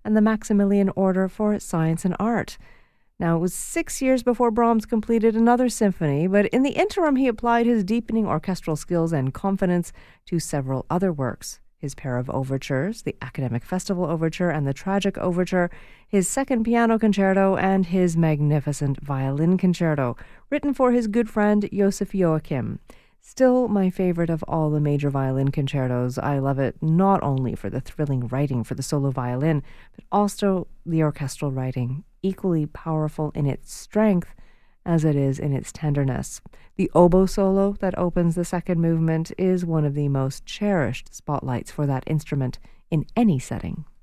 and the Maximilian Order for Science and Art. Now, it was 6 years before Brahms completed another symphony, but in the interim he applied his deepening orchestral skills and confidence to several other works. His pair of overtures, the Academic Festival Overture and the Tragic Overture, his second piano concerto, and his magnificent violin concerto, written for his good friend Joseph Joachim. Still my favorite of all the major violin concertos. I love it not only for the thrilling writing for the solo violin, but also the orchestral writing, equally powerful in its strength as it is in its tenderness. The oboe solo that opens the second movement is one of the most cherished spotlights for that instrument in any setting.